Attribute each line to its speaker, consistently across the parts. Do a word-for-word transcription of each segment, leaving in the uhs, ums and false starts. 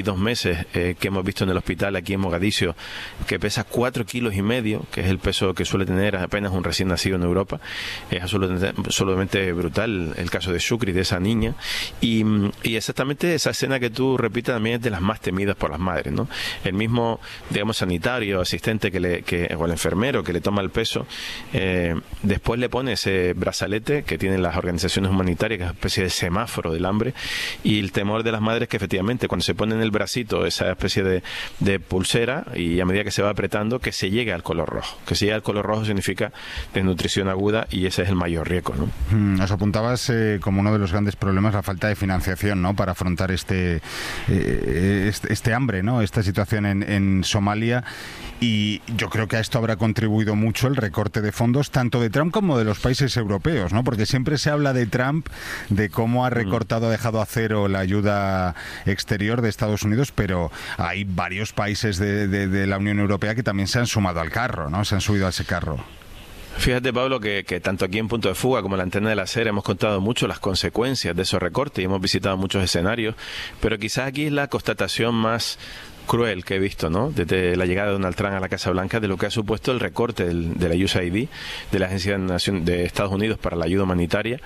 Speaker 1: dos meses eh, que hemos visto en el hospital aquí en Mogadiscio, que pesa cuatro kilos y medio, que es el peso que suele tener apenas un recién nacido en Europa. Es absolutamente, absolutamente brutal el caso de Shukri, de esa niña, y, y exactamente esa escena que tú repites también es de las más temidas por las madres, ¿no? El mismo, digamos, sanitario, asistente que le, que, o el enfermero que le toma el peso, eh, después le pone ese brazalete que tienen las organizaciones humanitarias, que es una especie de semáforo del hambre, y el temor de las madres que efectivamente cuando se ponen el bracito, esa especie de, de pulsera, y a medida que se va apretando, que se llegue al color rojo. Que si llega al color rojo significa desnutrición aguda, y ese es el mayor riesgo, ¿no?
Speaker 2: Mm, os apuntabas eh, como uno de los grandes problemas la falta de financiación, ¿no?, para afrontar este, eh, este, este hambre, ¿no?, esta situación en, en Somalia. Y yo creo que a esto habrá contribuido mucho el recorte de fondos tanto de Trump como de los países europeos, ¿no? Porque siempre se habla de Trump, de cómo ha recortado, ha dejado a cero la ayuda exterior de Estados Unidos, pero hay varios países de, de, de la Unión Europea que también se han sumado al carro, ¿no? Se han subido a ese carro.
Speaker 1: Fíjate, Pablo, que, que tanto aquí en Punto de Fuga como en la Antena de la SER hemos contado mucho las consecuencias de esos recortes y hemos visitado muchos escenarios, pero quizás aquí es la constatación más cruel que he visto, ¿no?, desde la llegada de Donald Trump a la Casa Blanca, de lo que ha supuesto el recorte del, de la U S A I D, de la Agencia de, Nación, de Estados Unidos para la Ayuda Humanitaria,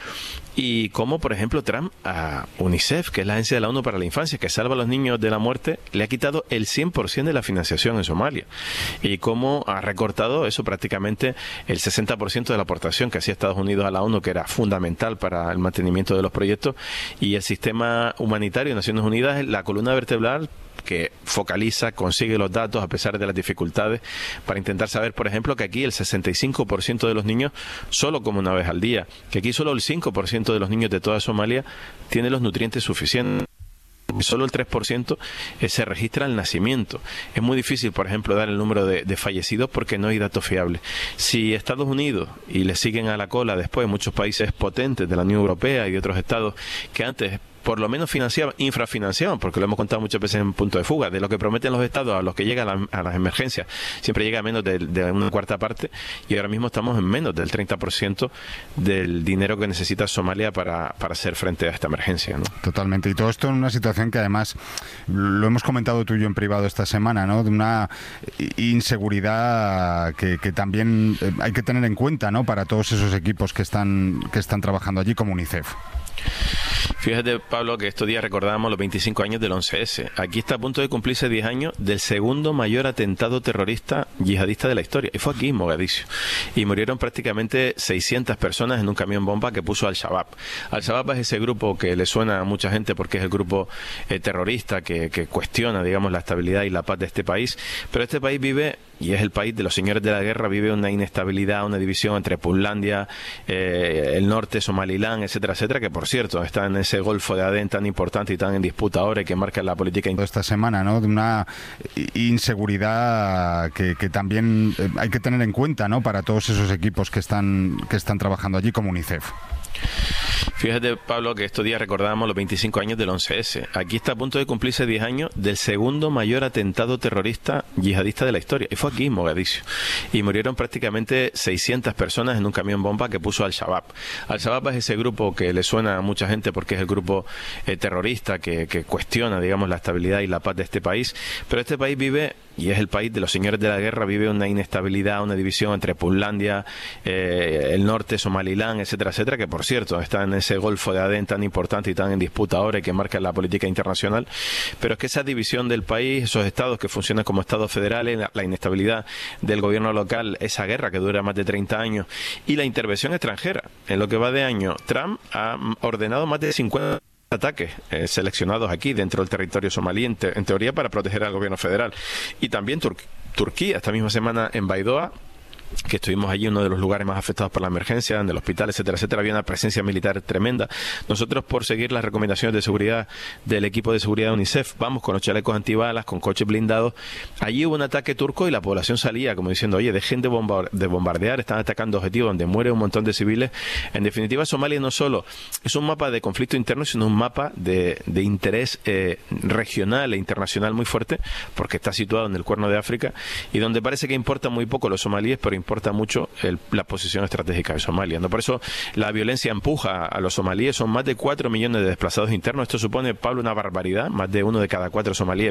Speaker 1: y cómo, por ejemplo, Trump a UNICEF, que es la agencia de la ONU para la infancia, que salva a los niños de la muerte, le ha quitado el cien por ciento de la financiación en Somalia, y cómo ha recortado eso prácticamente el sesenta por ciento de la aportación que hacía Estados Unidos a la ONU, que era fundamental para el mantenimiento de los proyectos, y el sistema humanitario de Naciones Unidas es la columna vertebral que focaliza, consigue los datos a pesar de las dificultades, para intentar saber, por ejemplo, que aquí el sesenta y cinco por ciento de los niños solo come una vez al día, que aquí solo el cinco por ciento de los niños de toda Somalia tiene los nutrientes suficientes. Solo el tres por ciento se registra al nacimiento. Es muy difícil, por ejemplo, dar el número de, de fallecidos porque no hay datos fiables. Si Estados Unidos, y le siguen a la cola después muchos países potentes de la Unión Europea y de otros estados que antes por lo menos financiaban, infrafinanciaban, porque lo hemos contado muchas veces en Punto de Fuga, de lo que prometen los estados a los que llegan a, la, a las emergencias, siempre llega a menos de, de una cuarta parte, y ahora mismo estamos en menos del treinta por ciento del dinero que necesita Somalia para, para hacer frente a esta emergencia, ¿no?
Speaker 2: Totalmente, y todo esto en una situación que además, lo hemos comentado tú y yo en privado esta semana, ¿no?, de una inseguridad que, que también hay que tener en cuenta, ¿no?, para todos esos equipos que están, que están trabajando allí, como UNICEF.
Speaker 1: Fíjate, Pablo, que estos días recordábamos los veinticinco años del once ese. Aquí está a punto de cumplirse diez años del segundo mayor atentado terrorista yihadista de la historia. Y fue aquí, en Mogadiscio. Y murieron prácticamente seiscientas personas en un camión bomba que puso Al-Shabaab. Al-Shabaab es ese grupo que le suena a mucha gente porque es el grupo eh, terrorista que, que cuestiona, digamos, la estabilidad y la paz de este país. Pero este país vive, y es el país de los señores de la guerra, vive una inestabilidad, una división entre Puntlandia, eh, el norte, Somaliland, etcétera, etcétera, que por cierto está en ese Golfo de Adén tan importante y tan en disputa ahora y que marca la política
Speaker 2: esta semana, ¿no?, de una inseguridad que, que también hay que tener en cuenta, ¿no?, para todos esos equipos que están que están trabajando allí, como UNICEF.
Speaker 1: Fíjate, Pablo, que estos días recordábamos los veinticinco años del once ese. Aquí está a punto de cumplirse diez años del segundo mayor atentado terrorista yihadista de la historia. Y fue aquí, en Mogadiscio. Y murieron prácticamente seiscientas personas en un camión bomba que puso Al-Shabaab. Al-Shabaab es ese grupo que le suena a mucha gente porque es el grupo eh, terrorista que, que cuestiona, digamos, la estabilidad y la paz de este país. Pero este país vive, y es el país de los señores de la guerra, vive una inestabilidad, una división entre Puntlandia, eh, el norte, Somaliland, etcétera, etcétera, que por cierto está en ese Golfo de Adén tan importante y tan en disputa ahora y que marca la política internacional. Pero es que esa división del país, esos estados que funcionan como estados federales, la, la inestabilidad del gobierno local, esa guerra que dura más de treinta años y la intervención extranjera. En lo que va de año, Trump ha ordenado más de cincuenta ataques eh, seleccionados aquí dentro del territorio somalí, en, te, en teoría para proteger al gobierno federal. Y también Tur Turquía, esta misma semana en Baidoa, que estuvimos allí, uno de los lugares más afectados por la emergencia, en el hospital, etcétera, etcétera, había una presencia militar tremenda. Nosotros, por seguir las recomendaciones de seguridad del equipo de seguridad de UNICEF, vamos con los chalecos antibalas, con coches blindados. Allí hubo un ataque turco y la población salía como diciendo, oye, dejen de, bomba de bombardear, están atacando objetivos donde muere un montón de civiles. En definitiva, Somalia no solo es un mapa de conflicto interno, sino un mapa de, de interés eh, regional e internacional muy fuerte, porque está situado en el Cuerno de África y donde parece que importa muy poco los somalíes, pero importa mucho el, la posición estratégica de Somalia, ¿no? Por eso la violencia empuja a los somalíes. Son más de cuatro millones de desplazados internos. Esto supone, Pablo, una barbaridad. Más de uno de cada cuatro somalíes